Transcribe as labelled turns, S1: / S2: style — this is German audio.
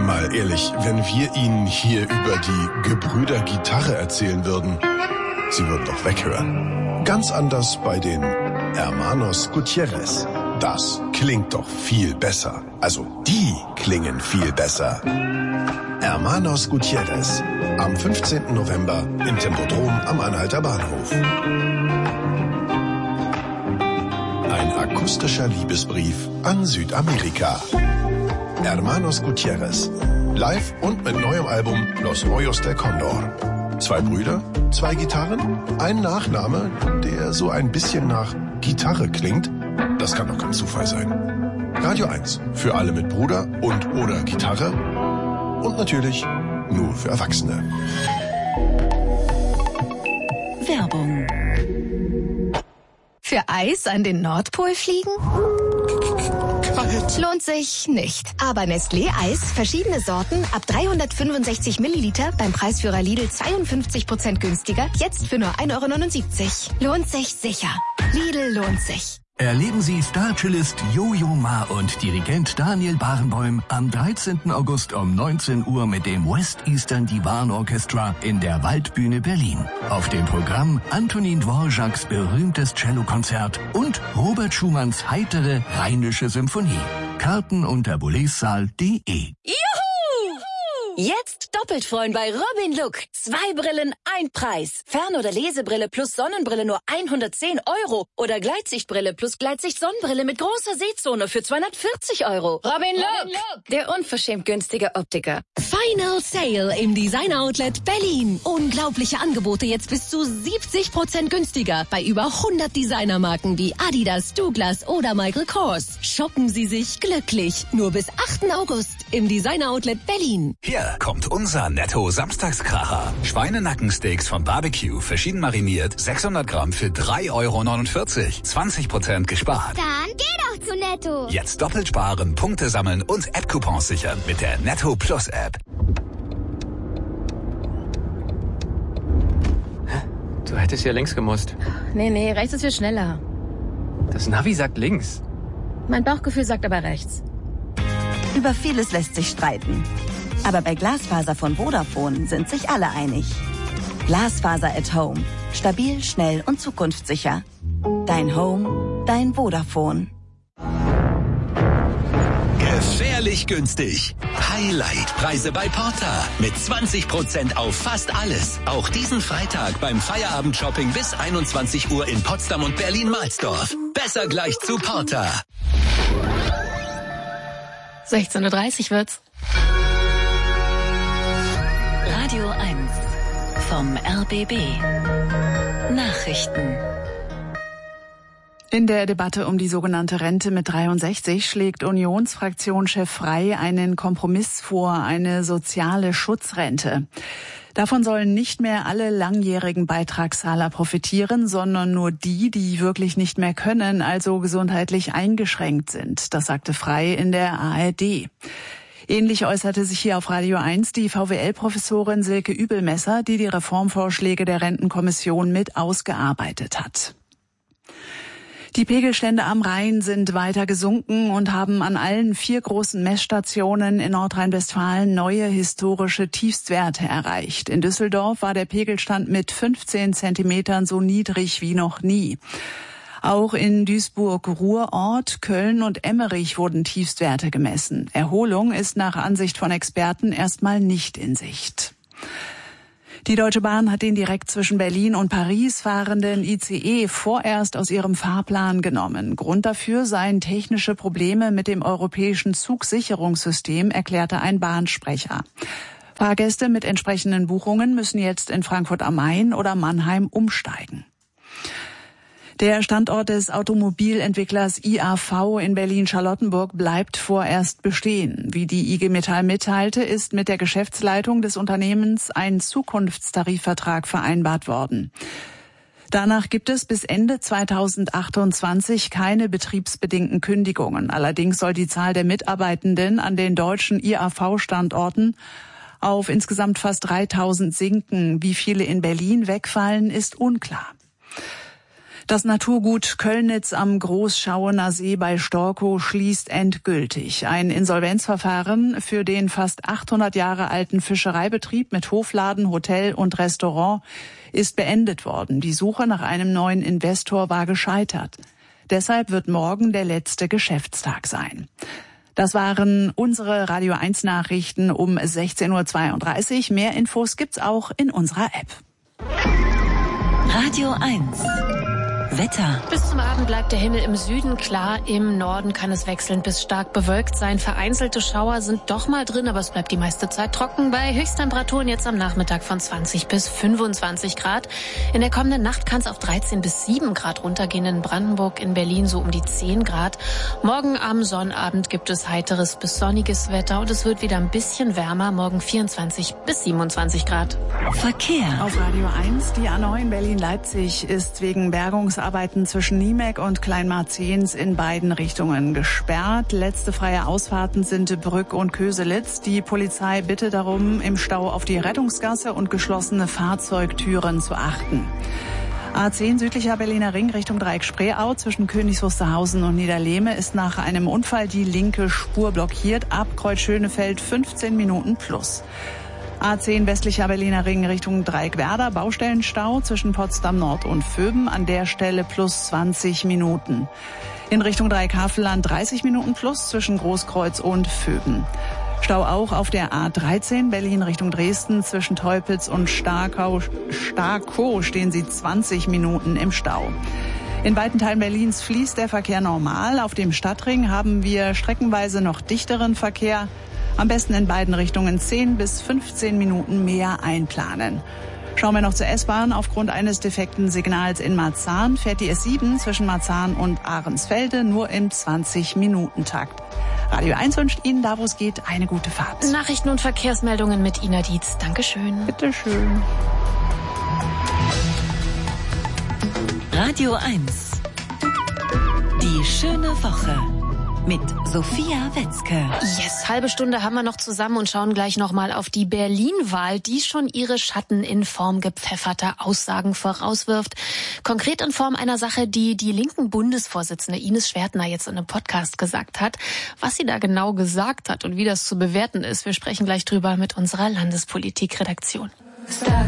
S1: Mal ehrlich, wenn wir Ihnen hier über die Gebrüder Gitarre erzählen würden, Sie würden doch weghören. Ganz anders bei den Hermanos Gutierrez. Das klingt doch viel besser. Also die klingen viel besser. Hermanos Gutierrez. Am 15. November im Tempodrom am Anhalter Bahnhof. Ein akustischer Liebesbrief an Südamerika. Hermanos Gutierrez. Live und mit neuem Album Los Rollos del Condor. 2 Brüder, 2 Gitarren, ein Nachname, der so ein bisschen nach Gitarre klingt. Das kann doch kein Zufall sein. Radio 1 für alle mit Bruder und oder Gitarre. Und natürlich nur für Erwachsene.
S2: Werbung.
S3: Für Eis an den Nordpol fliegen?
S1: Kalt.
S3: Lohnt sich nicht. Aber Nestlé Eis, verschiedene Sorten, ab 365 Milliliter, beim Preisführer Lidl 52% günstiger, jetzt für nur 1,79 €. Lohnt sich sicher. Lidl lohnt sich.
S4: Erleben Sie Star-Cellist Jojo Ma und Dirigent Daniel Barenboim am 13. August um 19 Uhr mit dem West Eastern Divan Orchestra in der Waldbühne Berlin. Auf dem Programm Antonin Dvořáks berühmtes Cellokonzert und Robert Schumanns heitere Rheinische Symphonie. Karten unter boulezsaal.de.
S2: Juhu! Jetzt doppelt freuen bei Robin Look. 2 Brillen, 1 Preis. Fern- oder Lesebrille plus Sonnenbrille nur 110 € oder Gleitsichtbrille plus Gleitsicht-Sonnenbrille mit großer Sehzone für 240 €. Robin Look, der unverschämt günstige Optiker.
S5: Final Sale im Designer Outlet Berlin. Unglaubliche Angebote jetzt bis zu 70% günstiger bei über 100 Designermarken wie Adidas, Douglas oder Michael Kors. Shoppen Sie sich glücklich. Nur bis 8. August im Designer Outlet Berlin.
S6: Hier kommt unser Netto-Samstagskracher. Schweinenackensteaks vom Barbecue, verschieden mariniert, 600 Gramm für 3,49 €. 20% gespart.
S7: Dann geh doch zu Netto.
S6: Jetzt doppelt sparen, Punkte sammeln und App-Coupons sichern mit der Netto Plus App.
S8: Du hättest hier links gemusst.
S9: Nee, rechts ist viel schneller.
S8: Das Navi sagt links.
S9: Mein Bauchgefühl sagt aber rechts.
S10: Über vieles lässt sich streiten. Aber bei Glasfaser von Vodafone sind sich alle einig. Glasfaser at Home. Stabil, schnell und zukunftssicher. Dein Home, dein Vodafone.
S11: Gefährlich günstig. Highlight-Preise bei Porta. Mit 20% auf fast alles. Auch diesen Freitag beim Feierabend-Shopping bis 21 Uhr in Potsdam und Berlin-Mahlsdorf. Besser gleich zu Porta.
S9: 16:30 wird's.
S2: Radio 1 vom RBB. Nachrichten.
S12: In der Debatte um die sogenannte Rente mit 63 schlägt Unionsfraktionschef Frey einen Kompromiss vor, eine soziale Schutzrente. Davon sollen nicht mehr alle langjährigen Beitragszahler profitieren, sondern nur die, die wirklich nicht mehr können, also gesundheitlich eingeschränkt sind. Das sagte Frey in der ARD. Ähnlich äußerte sich hier auf Radio 1 die VWL-Professorin Silke Übelmesser, die die Reformvorschläge der Rentenkommission mit ausgearbeitet hat. Die Pegelstände am Rhein sind weiter gesunken und haben an allen 4 großen Messstationen in Nordrhein-Westfalen neue historische Tiefstwerte erreicht. In Düsseldorf war der Pegelstand mit 15 Zentimetern so niedrig wie noch nie. Auch in Duisburg-Ruhrort, Köln und Emmerich wurden Tiefstwerte gemessen. Erholung ist nach Ansicht von Experten erstmal nicht in Sicht. Die Deutsche Bahn hat den direkt zwischen Berlin und Paris fahrenden ICE vorerst aus ihrem Fahrplan genommen. Grund dafür seien technische Probleme mit dem europäischen Zugsicherungssystem, erklärte ein Bahnsprecher. Fahrgäste mit entsprechenden Buchungen müssen jetzt in Frankfurt am Main oder Mannheim umsteigen. Der Standort des Automobilentwicklers IAV in Berlin-Charlottenburg bleibt vorerst bestehen. Wie die IG Metall mitteilte, ist mit der Geschäftsleitung des Unternehmens ein Zukunftstarifvertrag vereinbart worden. Danach gibt es bis Ende 2028 keine betriebsbedingten Kündigungen. Allerdings soll die Zahl der Mitarbeitenden an den deutschen IAV-Standorten auf insgesamt fast 3.000 sinken. Wie viele in Berlin wegfallen, ist unklar. Das Naturgut Köllnitz am Großschauener See bei Storkow schließt endgültig. Ein Insolvenzverfahren für den fast 800 Jahre alten Fischereibetrieb mit Hofladen, Hotel und Restaurant ist beendet worden. Die Suche nach einem neuen Investor war gescheitert. Deshalb wird morgen der letzte Geschäftstag sein. Das waren unsere Radio 1 Nachrichten um 16:32 Uhr. Mehr Infos gibt's auch in unserer App.
S10: Radio 1. Wetter.
S9: Bis zum Abend bleibt der Himmel im Süden klar. Im Norden kann es wechselnd bis stark bewölkt sein. Vereinzelte Schauer sind doch mal drin, aber es bleibt die meiste Zeit trocken. Bei Höchsttemperaturen jetzt am Nachmittag von 20 bis 25 Grad. In der kommenden Nacht kann es auf 13 bis 7 Grad runtergehen. In Brandenburg, in Berlin so um die 10 Grad. Morgen am Sonnabend gibt es heiteres bis sonniges Wetter und es wird wieder ein bisschen wärmer. Morgen 24 bis 27 Grad.
S10: Verkehr.
S12: Auf Radio 1, die A9 Berlin-Leipzig ist wegen Bergungsarbeiten zwischen Niemek und Kleinmarzens in beiden Richtungen gesperrt. Letzte freie Ausfahrten sind Brück und Köselitz. Die Polizei bittet darum, im Stau auf die Rettungsgasse und geschlossene Fahrzeugtüren zu achten. A10 südlicher Berliner Ring Richtung Dreieck Spreeau zwischen Königs Wusterhausen und Niederlehme ist nach einem Unfall die linke Spur blockiert. Ab Kreuz Schönefeld 15 Minuten plus. A10 westlicher Berliner Ring Richtung Dreieckwerder, Baustellenstau zwischen Potsdam Nord und Vöben, an der Stelle plus 20 Minuten. In Richtung Dreieck-Havelland 30 Minuten plus zwischen Großkreuz und Vöben. Stau auch auf der A13 Berlin Richtung Dresden zwischen Teupitz und Starkow stehen Sie 20 Minuten im Stau. In weiten Teilen Berlins fließt der Verkehr normal. Auf dem Stadtring haben wir streckenweise noch dichteren Verkehr. Am besten in beiden Richtungen 10 bis 15 Minuten mehr einplanen. Schauen wir noch zur S-Bahn. Aufgrund eines defekten Signals in Marzahn fährt die S7 zwischen Marzahn und Ahrensfelde nur im 20-Minuten-Takt. Radio 1 wünscht Ihnen, da wo es geht, eine gute Fahrt.
S9: Nachrichten und Verkehrsmeldungen mit Ina Dietz. Dankeschön.
S12: Bitteschön.
S10: Radio 1. Die schöne Woche. Mit Sophia Wetzke.
S9: Yes, halbe Stunde haben wir noch zusammen und schauen gleich nochmal auf die Berlin-Wahl, die schon ihre Schatten in Form gepfefferter Aussagen vorauswirft. Konkret in Form einer Sache, die die linken Bundesvorsitzende Ines Schwertner jetzt in einem Podcast gesagt hat. Was sie da genau gesagt hat und wie das zu bewerten ist, wir sprechen gleich drüber mit unserer Landespolitik-Redaktion.